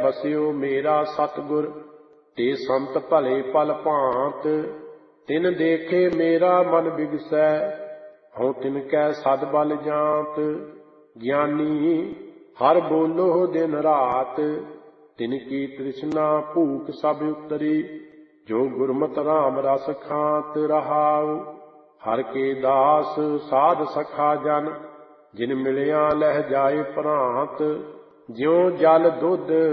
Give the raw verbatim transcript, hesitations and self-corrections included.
ਬਸਿਓ ਮੇਰਾ ਸਤਿਗੁਰ, ਤੇ ਸੰਤ ਭਲੇ ਪਲ ਭਾਂਤ। ਤਿਨ ਦੇਖੇ ਮੇਰਾ ਮਨ ਬਿਗਸੈ, ਹਉ ਤਿਨ ਕੈ ਸਦ ਬਲ ਜਾਂਤ। ਗਿਆਨੀ ਹਰ ਬੋਲੋ ਦਿਨ ਰਾਤ, ਤਿਨ ਕੀ ਤ੍ਰਿਸ਼ਨਾ ਭੂਖ ਸਭ ਉਤਰੀ। ਜੋ ਗੁਰਮਤਿ ਰਾਮ ਰਸ ਖਾਂਤ ਰਹਾਉ, ਹਰ ਕੇ ਦਾਸ ਸਾਧ ਸਖਾ ਜਨ। ਜਿਨ ਮਿਲਿਆ ਲਹਿ ਜਾਏ ਭ੍ਰਾਂਤ, ਜਿਉ ਜਲ ਦੁੱਧ